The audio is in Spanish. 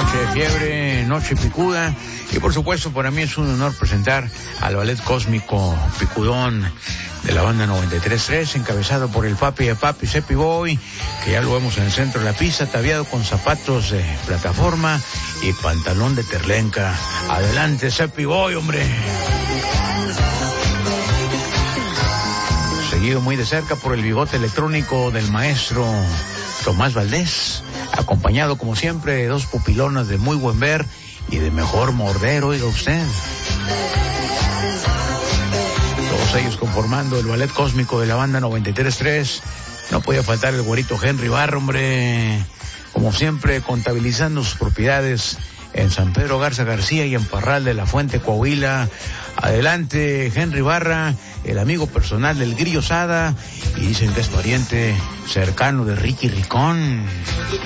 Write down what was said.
Noche de fiebre, noche picuda. Y por supuesto, para mí es un honor presentar al ballet cósmico Picudón de la banda 93.3, encabezado por el papi de papi, Cepi Boy, que ya lo vemos en el centro de la pista, ataviado con zapatos de plataforma y pantalón de terlenca. Adelante, Cepi Boy, hombre. Seguido muy de cerca por el bigote electrónico del maestro Tomás Valdés, acompañado como siempre de dos pupilonas de muy buen ver y de mejor morder, oiga usted. Todos ellos conformando el ballet cósmico de la banda 93.3. No podía faltar el güerito Henry Barra, hombre, como siempre contabilizando sus propiedades en San Pedro Garza García y en Parral de la Fuente, Coahuila. Adelante, Henry Barra, el amigo personal del Grillo Sada, y dicen que es pariente cercano de Ricky Ricón.